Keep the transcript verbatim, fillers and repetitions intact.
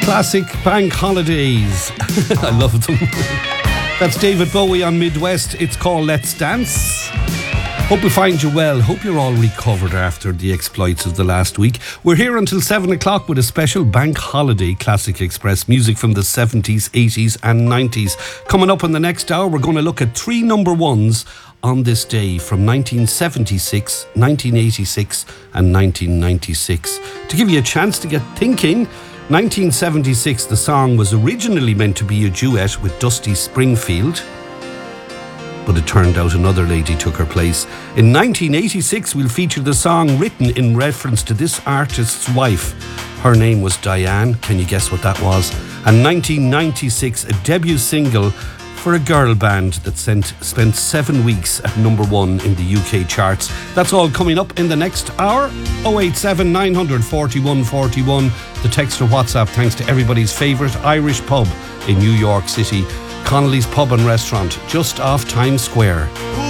Classic bank holidays. I love them. That's David Bowie on Midwest. It's called Let's Dance. Hope we find you well. Hope you're all recovered after the exploits of the last week. We're here until seven o'clock with a special bank holiday Classic Express music from the seventies, eighties and nineties. Coming up in the next hour, we're going to look at three number ones on this day from nineteen seventy-six, nineteen eighty-six and nineteen ninety-six. To give you a chance to get thinking, nineteen seventy-six, the song was originally meant to be a duet with Dusty Springfield, but it turned out another lady took her place. In nineteen eighty-six, we'll feature the song written in reference to this artist's wife. Her name was Diane. Can you guess what that was? And nineteen ninety-six, a debut single for a girl band that sent, spent seven weeks at number one in the U K charts. That's all coming up in the next hour. oh eight seven, nine four one, four one. The text or WhatsApp, thanks to everybody's favourite Irish pub in New York City. Connolly's Pub and Restaurant, just off Times Square.